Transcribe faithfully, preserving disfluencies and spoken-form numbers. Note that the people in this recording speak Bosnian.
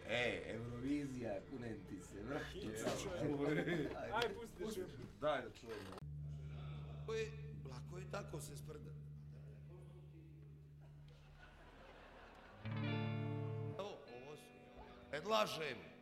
E, Eurovizija, kunem ti se, vrhtica. Aj, pusti da čujem. Daj da čujem. Lako je tako se sprda. Evo, ovo su. Predlažem